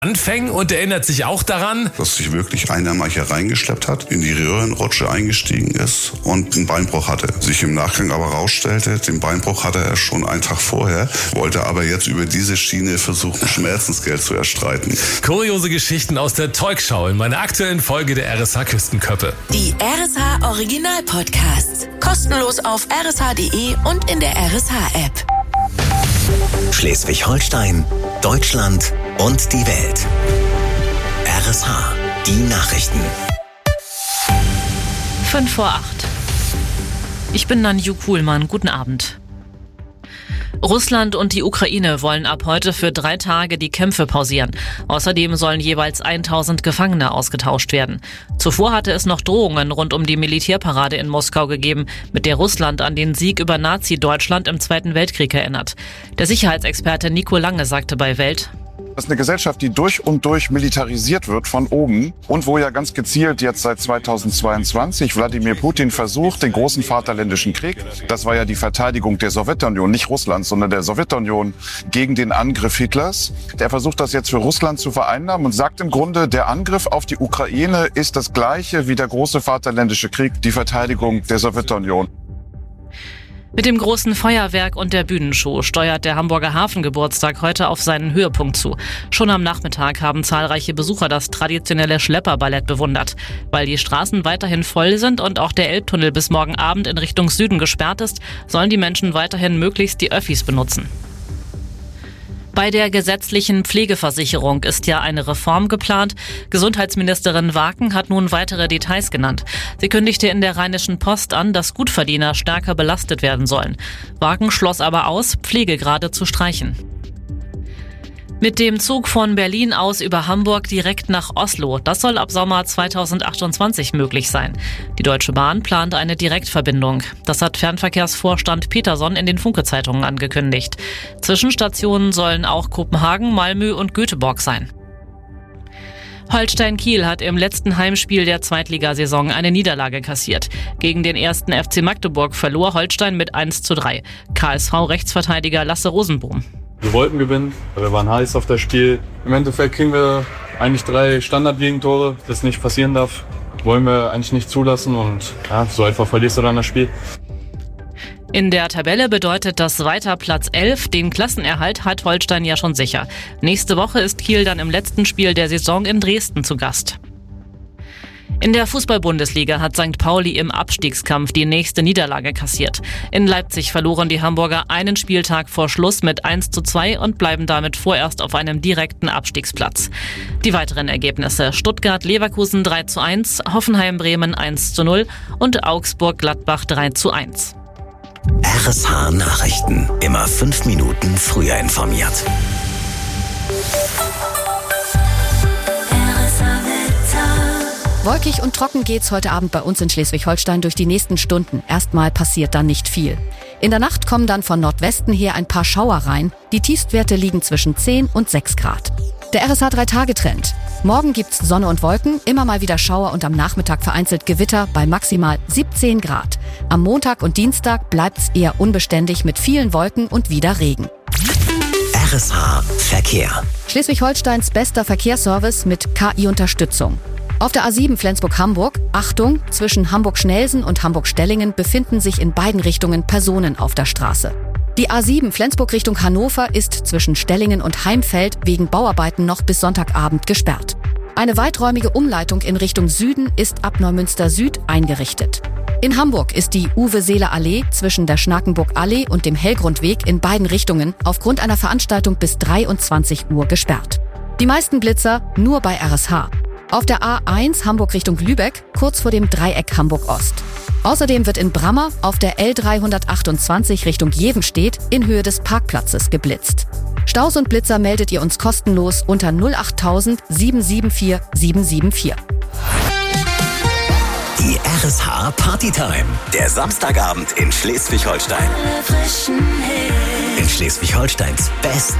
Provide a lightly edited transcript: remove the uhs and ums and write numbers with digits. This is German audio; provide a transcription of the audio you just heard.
Anfängen und erinnert sich auch daran, dass sich wirklich einer mal hier reingeschleppt hat, in die Röhrenrutsche eingestiegen ist und einen Beinbruch hatte. Sich im Nachgang aber rausstellte, den Beinbruch hatte er schon einen Tag vorher, wollte aber jetzt über diese Schiene versuchen, Schmerzensgeld zu erstreiten. Kuriose Geschichten aus der Talkshow in meiner aktuellen Folge der RSH Küstenköppe. Die RSH Original Podcasts. Kostenlos auf rsh.de und in der RSH-App. Schleswig-Holstein, Deutschland und die Welt. RSH, die Nachrichten. 5:08. Ich bin Nanju Kuhlmann. Guten Abend. Russland und die Ukraine wollen ab heute für 3 Tage die Kämpfe pausieren. Außerdem sollen jeweils 1000 Gefangene ausgetauscht werden. Zuvor hatte es noch Drohungen rund um die Militärparade in Moskau gegeben, mit der Russland an den Sieg über Nazi-Deutschland im Zweiten Weltkrieg erinnert. Der Sicherheitsexperte Nico Lange sagte bei Welt: Das ist eine Gesellschaft, die durch und durch militarisiert wird von oben und wo ja ganz gezielt jetzt seit 2022 Wladimir Putin versucht, den großen Vaterländischen Krieg, das war ja die Verteidigung der Sowjetunion, nicht Russlands, sondern der Sowjetunion gegen den Angriff Hitlers. Der versucht das jetzt für Russland zu vereinnahmen und sagt im Grunde, der Angriff auf die Ukraine ist das gleiche wie der große Vaterländische Krieg, die Verteidigung der Sowjetunion. Mit dem großen Feuerwerk und der Bühnenshow steuert der Hamburger Hafengeburtstag heute auf seinen Höhepunkt zu. Schon am Nachmittag haben zahlreiche Besucher das traditionelle Schlepperballett bewundert. Weil die Straßen weiterhin voll sind und auch der Elbtunnel bis morgen Abend in Richtung Süden gesperrt ist, sollen die Menschen weiterhin möglichst die Öffis benutzen. Bei der gesetzlichen Pflegeversicherung ist ja eine Reform geplant. Gesundheitsministerin Waken hat nun weitere Details genannt. Sie kündigte in der Rheinischen Post an, dass Gutverdiener stärker belastet werden sollen. Waken schloss aber aus, Pflegegrade zu streichen. Mit dem Zug von Berlin aus über Hamburg direkt nach Oslo. Das soll ab Sommer 2028 möglich sein. Die Deutsche Bahn plant eine Direktverbindung. Das hat Fernverkehrsvorstand Peterson in den Funke-Zeitungen angekündigt. Zwischenstationen sollen auch Kopenhagen, Malmö und Göteborg sein. Holstein Kiel hat im letzten Heimspiel der Zweitligasaison eine Niederlage kassiert. Gegen den 1. FC Magdeburg verlor Holstein mit 1:3. KSV-Rechtsverteidiger Lasse Rosenbohm: Wir wollten gewinnen, wir waren heiß auf das Spiel. Im Endeffekt kriegen wir eigentlich 3 Standardgegentore, das nicht passieren darf. Wollen wir eigentlich nicht zulassen und ja, so einfach verlierst du dann das Spiel. In der Tabelle bedeutet das weiter Platz 11. Den Klassenerhalt hat Holstein ja schon sicher. Nächste Woche ist Kiel dann im letzten Spiel der Saison in Dresden zu Gast. In der Fußball-Bundesliga hat St. Pauli im Abstiegskampf die nächste Niederlage kassiert. In Leipzig verloren die Hamburger einen Spieltag vor Schluss mit 1:2 und bleiben damit vorerst auf einem direkten Abstiegsplatz. Die weiteren Ergebnisse: Stuttgart-Leverkusen 3:1, Hoffenheim-Bremen 1:0 und Augsburg-Gladbach 3:1. RSH Nachrichten. Immer 5 Minuten früher informiert. Wolkig und trocken geht's heute Abend bei uns in Schleswig-Holstein durch die nächsten Stunden. Erstmal passiert dann nicht viel. In der Nacht kommen dann von Nordwesten her ein paar Schauer rein. Die Tiefstwerte liegen zwischen 10 und 6 Grad. Der RSH 3-Tage-Trend. Morgen gibt's Sonne und Wolken, immer mal wieder Schauer und am Nachmittag vereinzelt Gewitter bei maximal 17 Grad. Am Montag und Dienstag bleibt's eher unbeständig mit vielen Wolken und wieder Regen. RSH Verkehr. Schleswig-Holsteins bester Verkehrsservice mit KI-Unterstützung. Auf der A7 Flensburg-Hamburg, Achtung, zwischen Hamburg-Schnelsen und Hamburg-Stellingen befinden sich in beiden Richtungen Personen auf der Straße. Die A7 Flensburg Richtung Hannover ist zwischen Stellingen und Heimfeld wegen Bauarbeiten noch bis Sonntagabend gesperrt. Eine weiträumige Umleitung in Richtung Süden ist ab Neumünster Süd eingerichtet. In Hamburg ist die Uwe-Seeler-Allee zwischen der Schnakenburg-Allee und dem Hellgrundweg in beiden Richtungen aufgrund einer Veranstaltung bis 23 Uhr gesperrt. Die meisten Blitzer nur bei RSH. Auf der A1 Hamburg Richtung Lübeck, kurz vor dem Dreieck Hamburg-Ost. Außerdem wird in Brammer auf der L328 Richtung Jevenstedt in Höhe des Parkplatzes geblitzt. Staus und Blitzer meldet ihr uns kostenlos unter 08000 774 774. Die RSH Partytime. Der Samstagabend in Schleswig-Holstein. In Schleswig-Holsteins Best